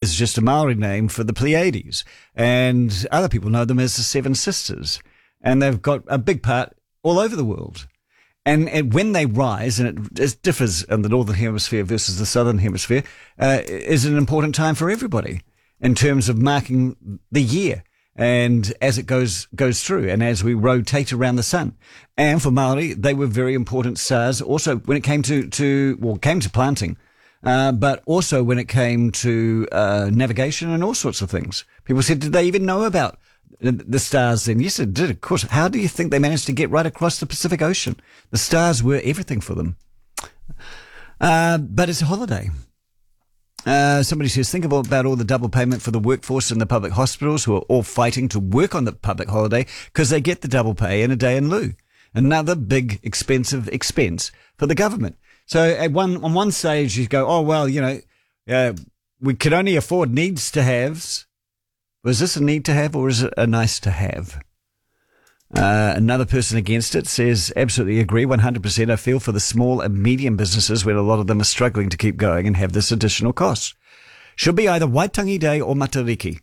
is just a Maori name for the Pleiades. And other people know them as the Seven Sisters. And they've got a big part all over the world. And when they rise, and it differs in the Northern Hemisphere versus the Southern Hemisphere, is an important time for everybody in terms of marking the year and as it goes through and as we rotate around the sun. And for Maori, they were very important stars also when it came to planting, but also when it came to navigation and all sorts of things. People said, did they even know about the stars then? Yes, it did, of course. How do you think they managed to get right across the Pacific Ocean? The stars were everything for them. But it's a holiday. Somebody says, think about all the double payment for the workforce in the public hospitals who are all fighting to work on the public holiday because they get the double pay and a day in lieu. Another big expensive expense for the government. So on one stage you go, oh, well, we could only afford needs to haves. Was this a need to have or is it a nice to have? Another person against it says, absolutely agree, 100%. I feel for the small and medium businesses when a lot of them are struggling to keep going and have this additional cost. Should be either Waitangi Day or Matariki.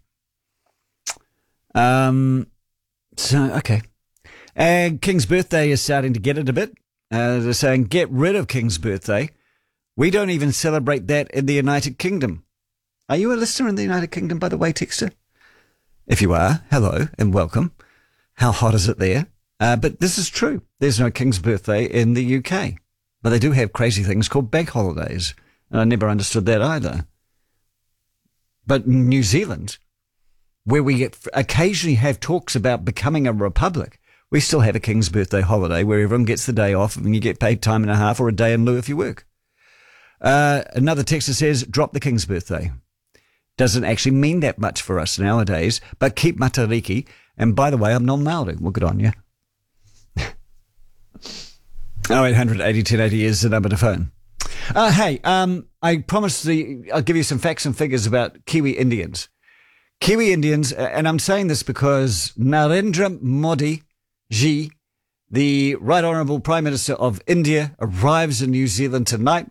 Okay. And King's birthday is starting to get it a bit. They're saying, get rid of King's birthday. We don't even celebrate that in the United Kingdom. Are you a listener in the United Kingdom, by the way, Texter? If you are, hello and welcome. How hot is it there? But this is true. There's no King's birthday in the UK. But they do have crazy things called bank holidays. And I never understood that either. But New Zealand, where we occasionally have talks about becoming a republic, we still have a King's birthday holiday where everyone gets the day off and you get paid time and a half or a day in lieu if you work. Another texter says, drop the King's birthday. Doesn't actually mean that much for us nowadays, but keep Matariki. And by the way, I'm non-Māori. Well, good on you. 0800 80 1080 is the number to phone. Hey, I promised I'll give you some facts and figures about Kiwi Indians. Kiwi Indians, and I'm saying this because Narendra Modi ji, the Right Honourable Prime Minister of India, arrives in New Zealand tonight.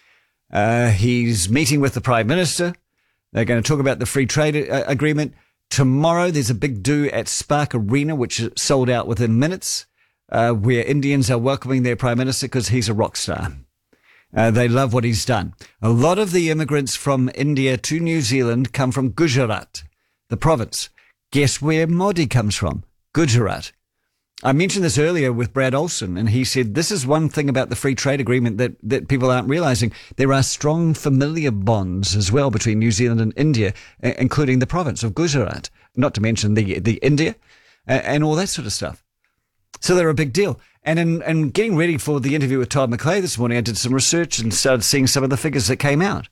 He's meeting with the Prime Minister. They're going to talk about the free trade agreement. Tomorrow, there's a big do at Spark Arena, which is sold out within minutes, where Indians are welcoming their Prime Minister because he's a rock star. They love what he's done. A lot of the immigrants from India to New Zealand come from Gujarat, the province. Guess where Modi comes from? Gujarat. I mentioned this earlier with Brad Olson, and he said this is one thing about the free trade agreement that people aren't realizing. There are strong familiar bonds as well between New Zealand and India, including the province of Gujarat, not to mention the India and all that sort of stuff. So they're a big deal. And in getting ready for the interview with Todd McClay this morning, I did some research and started seeing some of the figures that came out.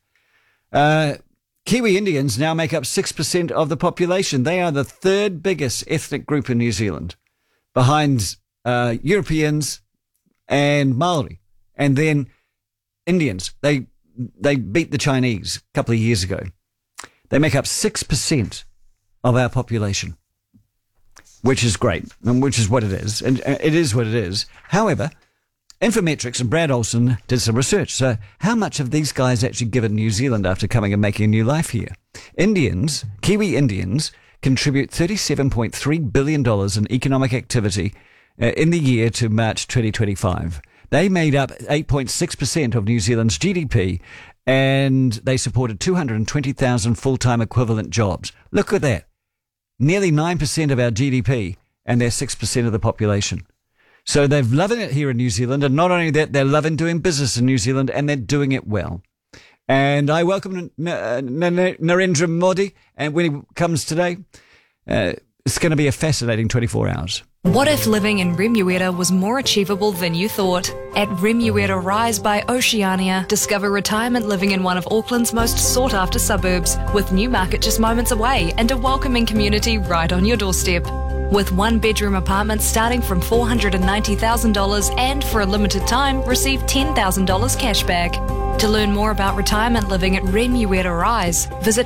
Kiwi Indians now make up 6% of the population. They are the third biggest ethnic group in New Zealand, behind Europeans and Maori, and then Indians. They beat the Chinese a couple of years ago. They make up 6% of our population, which is great, and which is what it is, and it is what it is. However, Infometrics and Brad Olson did some research. So how much have these guys actually given New Zealand after coming and making a new life here? Kiwi Indians, contribute $37.3 billion in economic activity in the year to March 2025. They made up 8.6% of New Zealand's GDP, and they supported 220,000 full-time equivalent jobs. Look at that. Nearly 9% of our GDP, and they're 6% of the population. So they're loving it here in New Zealand, and not only that, they're loving doing business in New Zealand, and they're doing it well. And I welcome Narendra Modi, and when he comes today, it's going to be a fascinating 24 hours. What if living in Remuera was more achievable than you thought? At Remuera Rise by Oceania, discover retirement living in one of Auckland's most sought-after suburbs, with Newmarket just moments away and a welcoming community right on your doorstep. With one-bedroom apartments starting from $490,000 and, for a limited time, receive $10,000 cash back. To learn more about retirement living at Remuera Rise, visit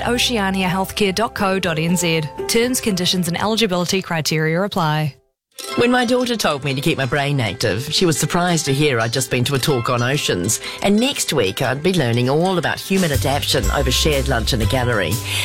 oceaniahealthcare.co.nz. Terms, conditions and eligibility criteria apply. When my daughter told me to keep my brain active, she was surprised to hear I'd just been to a talk on oceans, and next week I'd be learning all about human adaptation over shared lunch in a gallery.